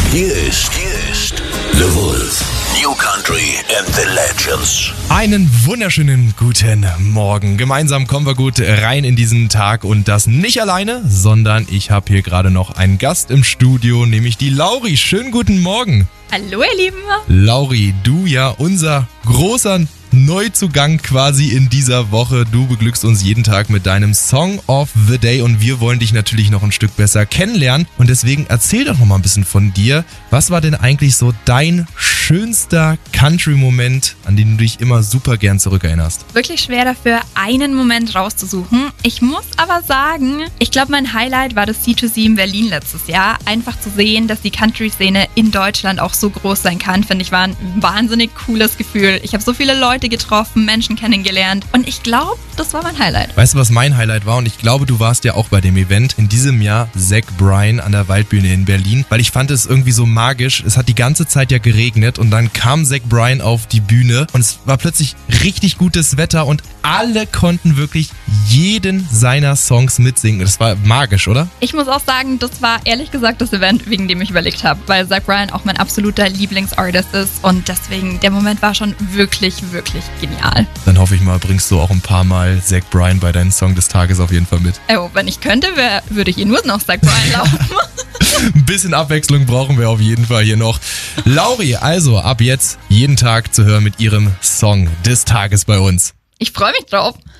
Hier ist The Wolf. New Country and the Legends. Einen wunderschönen guten Morgen. Gemeinsam kommen wir gut rein in diesen Tag und das nicht alleine, sondern ich habe hier gerade noch einen Gast im Studio, nämlich die Lauri. Schönen guten Morgen. Hallo ihr Lieben. Lauri, du ja unser großer Neuzugang quasi in dieser Woche. Du beglückst uns jeden Tag mit deinem Song of the Day und wir wollen dich natürlich noch ein Stück besser kennenlernen. Und deswegen erzähl doch noch mal ein bisschen von dir. Was war denn eigentlich so dein schönster Country-Moment, an den du dich immer super gern zurückerinnerst? Wirklich schwer dafür, einen Moment rauszusuchen. Ich muss aber sagen, ich glaube mein Highlight war das C2C in Berlin letztes Jahr. Einfach zu sehen, dass die Country-Szene in Deutschland auch so groß sein kann, finde ich, war ein wahnsinnig cooles Gefühl. Ich habe so viele Leute getroffen, Menschen kennengelernt und ich glaube, das war mein Highlight. Weißt du, was mein Highlight war? Und ich glaube, du warst ja auch bei dem Event in diesem Jahr, Zach Bryan an der Waldbühne in Berlin, weil ich fand es irgendwie so magisch. Es hat die ganze Zeit ja geregnet und dann kam Zach Bryan auf die Bühne und es war plötzlich richtig gutes Wetter und alle konnten wirklich jeden seiner Songs mitsingen. Das war magisch, oder? Ich muss auch sagen, das war ehrlich gesagt das Event, wegen dem ich überlegt habe, weil Zach Bryan auch mein absoluter Lieblingsartist ist und deswegen, der Moment war schon wirklich, wirklich genial. Dann hoffe ich mal, bringst du auch ein paar Mal Zach Bryan bei deinem Song des Tages auf jeden Fall mit. Oh, wenn ich könnte, würde ich ihn nur noch Zach Bryan laufen. Ein bisschen Abwechslung brauchen wir auf jeden Fall hier noch. Lauri, also ab jetzt jeden Tag zu hören mit ihrem Song des Tages bei uns. Ich freue mich drauf.